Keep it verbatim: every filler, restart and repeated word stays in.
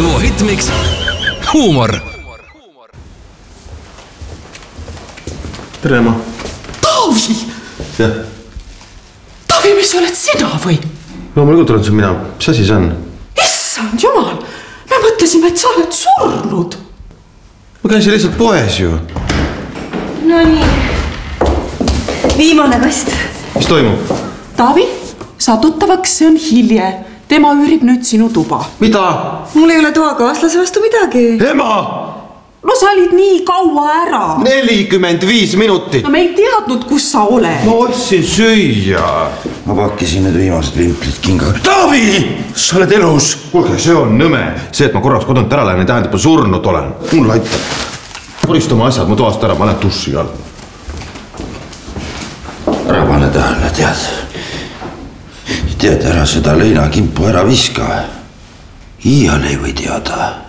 Suvo Hitmix huumor. Tere, Emma. Taavi! Jah. Taavi, mis oled sina või? Loomulikult olen see mina. Mis asi see on? Issand jumal! Me mõtlesime, et sa oled surnud. Ma käin siin lihtsalt poes ju. No nii. Viimane kast. Mis toimub? Taavi, sa tuttavaks, see on Hilje. Tema üürib nüüd sinu tuba. Mida? Mul ei ole toakaaslase vastu midagi. Emma! No sa olid nii kaua ära. nelikümmend viis minutit. No me ei teadnud, kus sa oled. Ma ostsin süüa. Ma pakkisin need viimased vimplit kinga. Taavi! Sa oled elus. Kuulge, see on nõme. See, et ma korraks kodunt ära lähen, ei tähendab, ma surnud olen. Mul aitab. Korista oma asjad mu toast ära, ma lähen tussi ka. Ära pane tähele, tead. Tead, ära seda leinakimpu ära viska. Iial ei või teada.